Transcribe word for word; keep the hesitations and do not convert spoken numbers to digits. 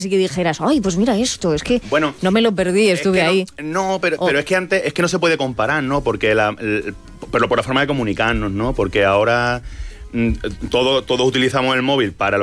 Así que dijeras, ay, pues mira esto, es que bueno, no me lo perdí, estuve es que ahí. No, no pero, oh. pero es que antes es que no se puede comparar, ¿no? Porque la, el, pero por la forma de comunicarnos, ¿no? Porque ahora mmm, todo, todos utilizamos el móvil para lo